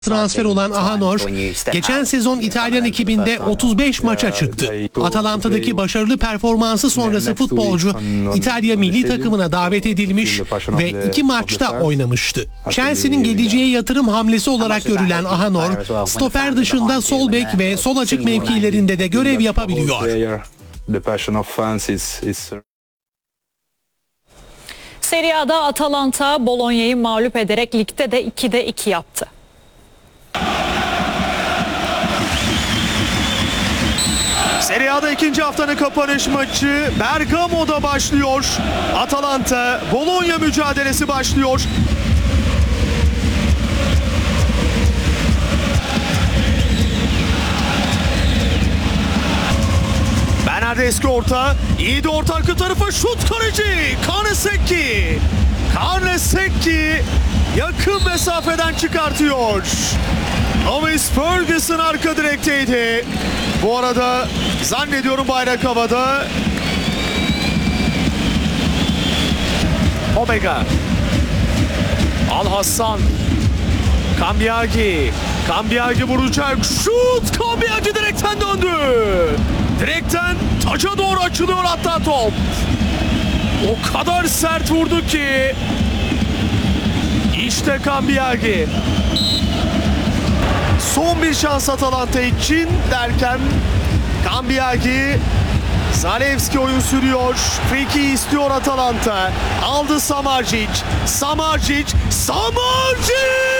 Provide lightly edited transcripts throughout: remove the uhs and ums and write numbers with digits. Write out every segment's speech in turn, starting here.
Transfer olan Ahanor, geçen sezon İtalyan ekibinde 35 maça çıktı. Atalanta'daki başarılı performansı sonrası futbolcu İtalya milli takımına davet edilmiş ve 2 maçta oynamıştı. Chelsea'nin geleceğe yatırım hamlesi olarak görülen Ahanor, stoper dışında sol bek ve sol açık mevkilerinde de görev yapabiliyor. Serie A'da Atalanta Bologna'yı mağlup ederek ligde de 2'de 2 yaptı. Serie A'da ikinci haftanın kapanış maçı Bergamo'da başlıyor. Atalanta Bologna mücadelesi başlıyor. Bernardeschi orta, iyi de orta arka tarafa şut kaleci Karnesecki. Karnesecki yakın mesafeden çıkartıyor. Lewis Ferguson arka direkteydi. Bu arada zannediyorum bayrak havada. Omega. Al Hassan. Cambiagi. Cambiagi vuracak. Şut. Cambiagi direkten döndü. Direkten taca doğru açılıyor hatta top. O kadar sert vurdu ki. İşte Cambiagi. Son bir şans Atalanta için derken Cambiagi, Zalewski oyun sürüyor. Friki istiyor Atalanta. Aldı Samardzic. Samardzic. Samardzic!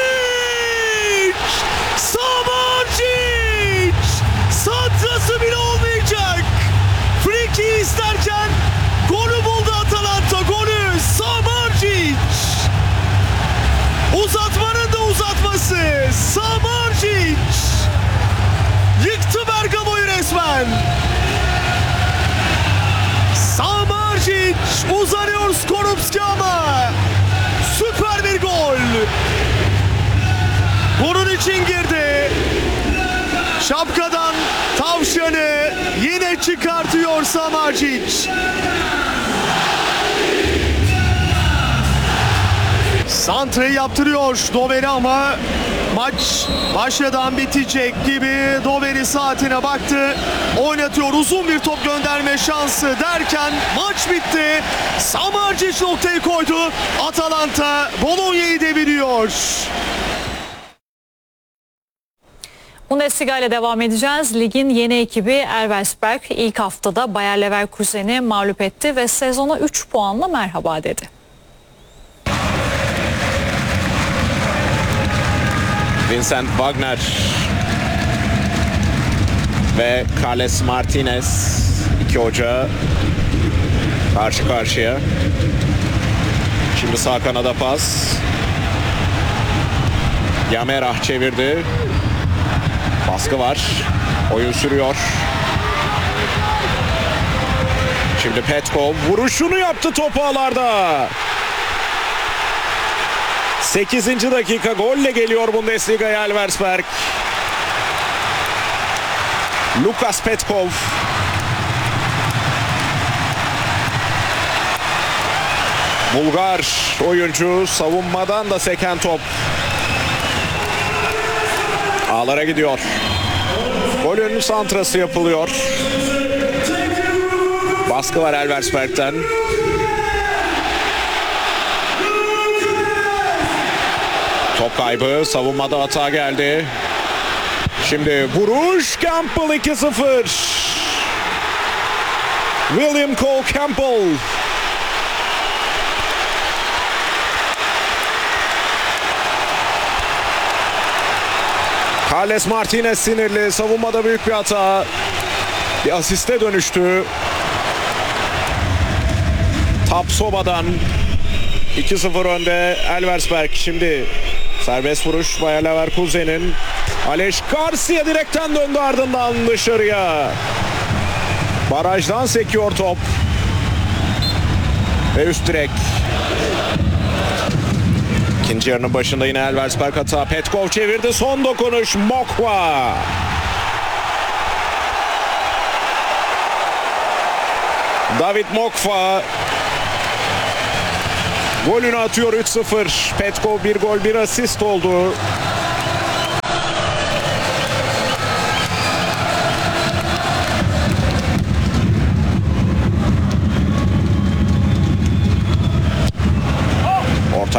Samardzic! Santrası bile olmayacak. Friki isterken golü buldu Atalanta. Golü Samardzic. Uzatmanın da uzatması. Samardzic yıktı Bergamo'yu resmen. Samardzic uzanıyor Skorupski ama süper bir gol. Bunun için girdi. Şapkadan tavşanı yine çıkartıyor Samardzic. Santra'yı yaptırıyor Doveri ama maç başladan bitecek gibi. Doveri saatine baktı. Oynatıyor, uzun bir top gönderme şansı derken maç bitti. Samardzic noktayı koydu. Atalanta Bologna'yı deviriyor. Bundesliga ile devam edeceğiz. Ligin yeni ekibi Elversberg ilk haftada Bayer Leverkusen'i mağlup etti ve sezona 3 puanla merhaba dedi. Vincent Wagner ve Carles Martinez, iki hoca karşı karşıya. Şimdi sağ kanada pas. Yamerah çevirdi. Baskı var. Oyun sürüyor. Şimdi Petkov vuruşunu yaptı top ağlarda. 8. dakika golle geliyor Bundesliga'ya Elversberg. Lukas Petkov. Bulgar oyuncu, savunmadan da seken top. Ağlara gidiyor. Golün santrası yapılıyor. Baskı var Elversberg'ten. Top kaybı, savunmada hata geldi. Şimdi vuruş, Campbell 2-0. William Cole Campbell. Carles Martinez sinirli, savunmada büyük bir hata. Bir asiste dönüştü. Tapsoba'dan 2-0 önde Elversberg. Şimdi serbest vuruş Bayer Leverkusen'in. Aleš Garcia direkten döndü, ardından dışarıya. Barajdan sekiyor top. Ve üst direk. İkinci yarının başında yine Elversberg hata. Petkov çevirdi, son dokunuş Mokwa. David Mokwa golünü atıyor, 3-0. Petkov bir gol bir asist oldu.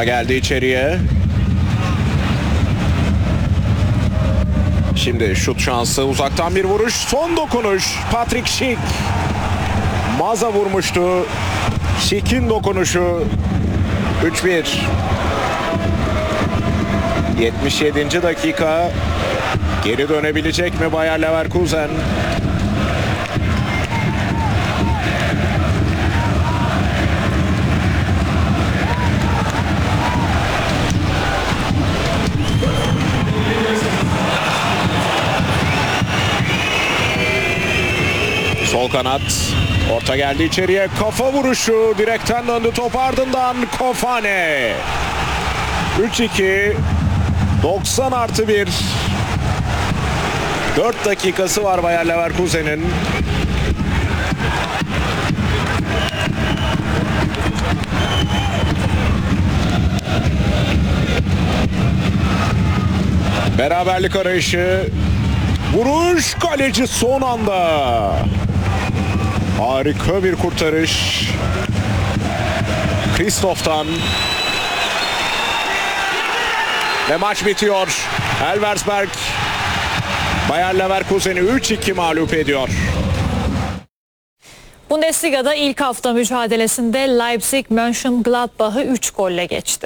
Orta geldi içeriye. Şimdi şut şansı, uzaktan bir vuruş, son dokunuş. Patrick Schick. Maza vurmuştu. Schick'in dokunuşu. 3-1. 77. dakika. Geri dönebilecek mi Bayer Leverkusen? Sol kanat. Orta geldi içeriye. Kafa vuruşu. Direkten döndü top, ardından Kofane. 3-2. 90+1. 4 dakikası var Bayer Leverkusen'in. Beraberlik arayışı. Vuruş, kaleci son anda. Harika bir kurtarış. Christoph'tan. Ve maç bitiyor. Elversberg Bayer Leverkusen'i 3-2 mağlup ediyor. Bundesliga'da ilk hafta mücadelesinde Leipzig Mönchengladbach'ı 3 golle geçti.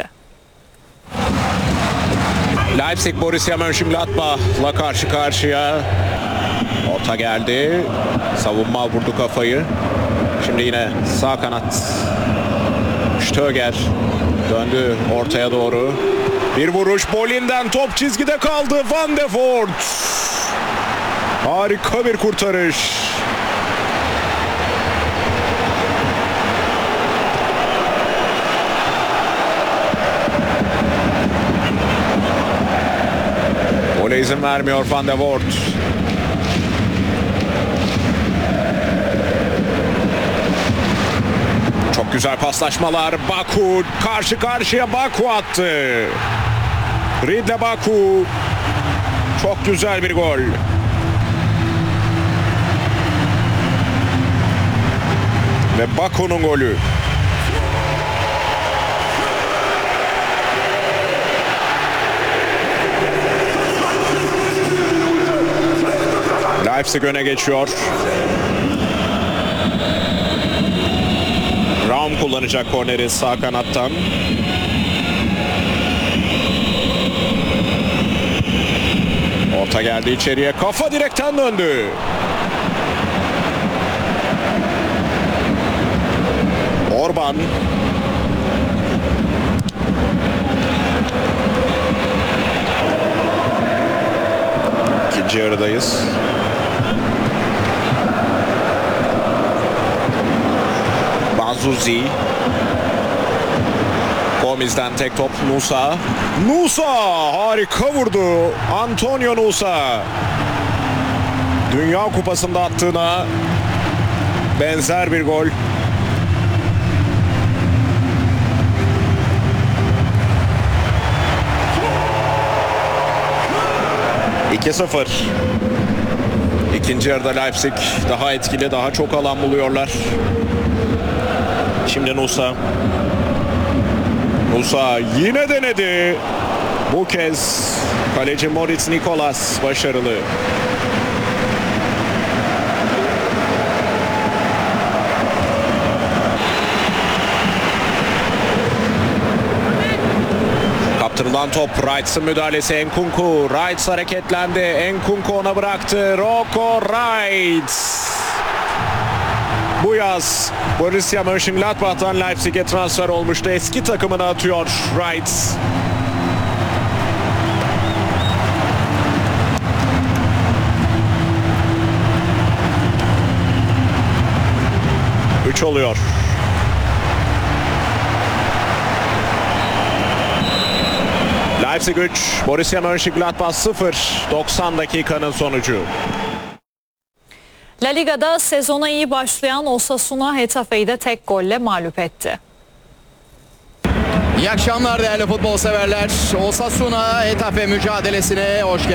Leipzig Borussia Mönchengladbach'la karşı karşıya. Orta geldi. Savunma vurdu kafayı. Şimdi yine sağ kanat. Stöger döndü ortaya doğru. Bir vuruş Bolin'den, top çizgide kaldı. Van de Voort. Harika bir kurtarış. Gole izin vermiyor Van de Voort. Çok güzel paslaşmalar. Baku karşı karşıya, Baku attı. Ridle Baku. Çok güzel bir gol. Ve Baku'nun golü. Leipzig öne geçiyor. Raum kullanacak korneri sağ kanattan. Orta geldi içeriye. Kafa direkten döndü. Orban. İkinci yarıdayız. Banzuzi. Gomez'den tek top Nusa. Nusa harika vurdu. Antonio Nusa. Dünya Kupası'nda attığına benzer bir gol. ...2-0. İkinci yarıda Leipzig daha etkili, daha çok alan buluyorlar. Şimdi Nusa. Nusa yine denedi. Bu kez kaleci Moritz Nikolas başarılı. Kaptırılan top, Wrights'ın müdahalesi, Enkunku. Wrights hareketlendi. Enkunku ona bıraktı. Rocco Wrights. Bu yaz Borussia Mönchengladbach'tan Leipzig'e transfer olmuştu. Eski takımına atıyor Wrights. Üç oluyor. Leipzig 3, Borussia Mönchengladbach 0. 90 dakikanın sonucu. La Liga'da sezona iyi başlayan Osasuna Getafe'yi de tek golle mağlup etti. İyi akşamlar değerli futbol severler. Osasuna Getafe mücadelesine hoş geldiniz.